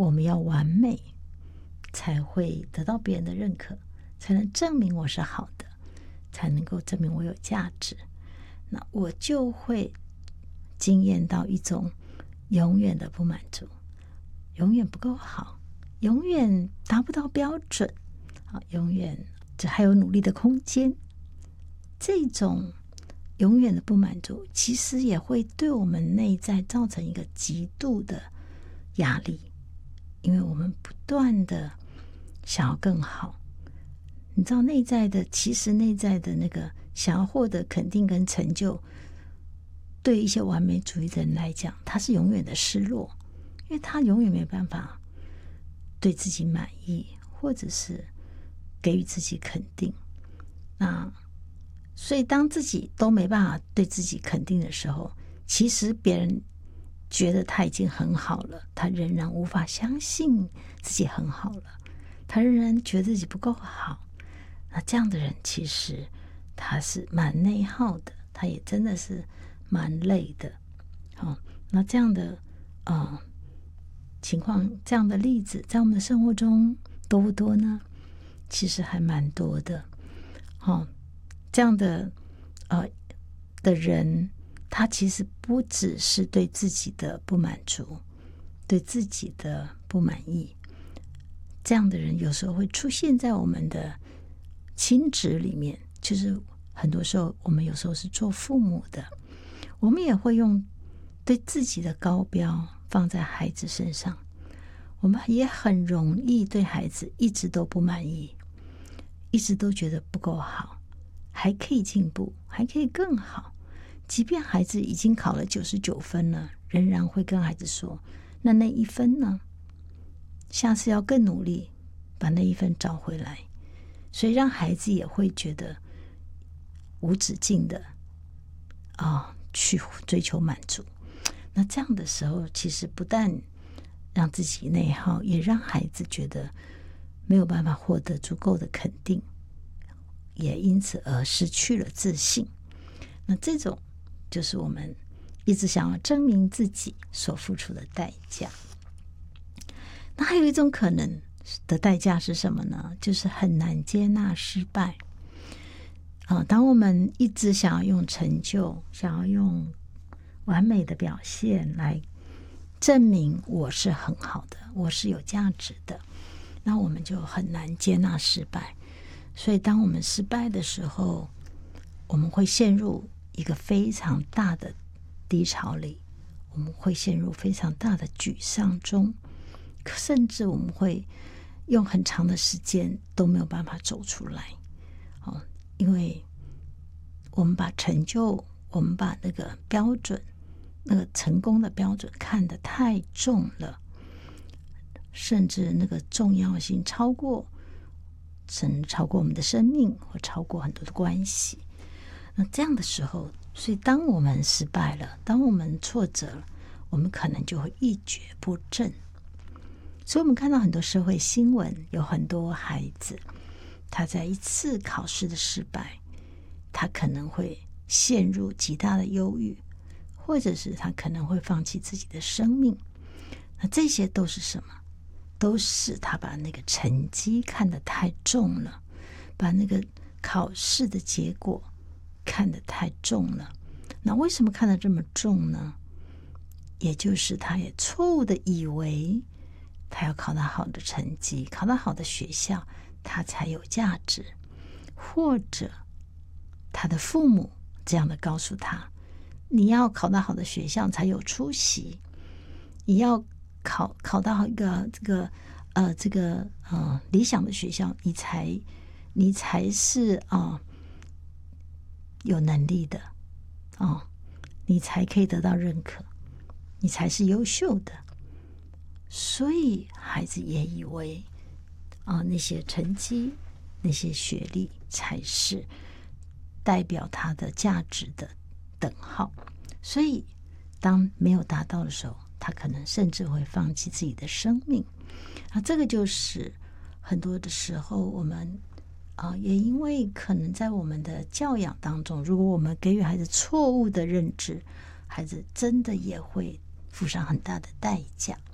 我们要完美才会得到别人的认可，才能证明我是好的，才能够证明我有价值，那我就会经验到一种永远的不满足，永远不够好，永远达不到标准，永远这还有努力的空间。这种永远的不满足其实也会对我们内在造成一个极度的压力，因为我们不断的想要更好。你知道其实内在的那个想要获得肯定跟成就，对一些完美主义的人来讲，他是永远的失落，因为他永远没办法对自己满意，或者是给予自己肯定。那所以当自己都没办法对自己肯定的时候，其实别人觉得他已经很好了，他仍然无法相信自己很好了，他仍然觉得自己不够好。那这样的人其实他是蛮内耗的，他也真的是蛮累的。那这样的情况，这样的例子在我们的生活中多不多呢？其实还蛮多的。这样的人，他其实不只是对自己的不满足，对自己的不满意。这样的人有时候会出现在我们的亲职里面，就是很多时候我们有时候是做父母的，我们也会用对自己的高标放在孩子身上，我们也很容易对孩子一直都不满意，一直都觉得不够好，还可以进步，还可以更好。即便孩子已经考了99分了，仍然会跟孩子说，那1分呢？下次要更努力把那1分找回来。所以让孩子也会觉得无止境的去追求满足。那这样的时候，其实不但让自己内耗，也让孩子觉得没有办法获得足够的肯定，也因此而失去了自信。那这种就是我们一直想要证明自己所付出的代价。那还有一种可能的代价是什么呢？就是很难接纳失败。当我们一直想要用成就，想要用完美的表现来证明我是很好的，我是有价值的，那我们就很难接纳失败。所以当我们失败的时候，我们会陷入一个非常大的低潮里，我们会陷入非常大的沮丧中，甚至我们会用很长的时间都没有办法走出来。因为我们把成就，我们把那个标准，那个成功的标准看得太重了，甚至那个重要性甚至超过我们的生命，或超过很多的关系。那这样的时候，所以当我们失败了，当我们挫折了，我们可能就会一蹶不振。所以我们看到很多社会新闻，有很多孩子他在一次考试的失败，他可能会陷入极大的忧郁，或者是他可能会放弃自己的生命。那这些都是什么？都是他把那个成绩看得太重了，把那个考试的结果看得太重了。那为什么看得这么重呢？也就是他也错误的以为他要考到好的成绩，考到好的学校，他才有价值，或者他的父母这样的告诉他，你要考到好的学校才有出息，你要考到一个理想的学校，你才是有能力的你才可以得到认可，你才是优秀的。所以孩子也以为那些成绩，那些学历才是代表他的价值的等号。所以当没有达到的时候，他可能甚至会放弃自己的生命。这个就是很多的时候我们也因为可能在我们的教养当中，如果我们给予孩子错误的认知，孩子真的也会付上很大的代价。